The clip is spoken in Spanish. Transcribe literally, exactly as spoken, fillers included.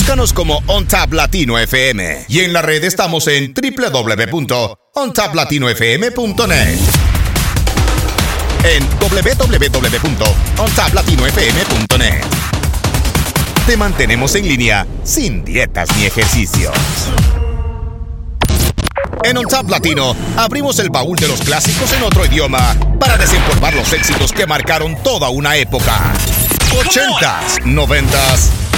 Búscanos como OnTap Latino F M. Y en la red estamos en doble u doble u doble u punto on tap latino f m punto net. En doble u doble u doble u punto on tap latino f m punto net. Te mantenemos en línea sin dietas ni ejercicios. En OnTap Latino abrimos el baúl de los clásicos en otro idioma para desempolvar los éxitos que marcaron toda una época. ochentas, noventas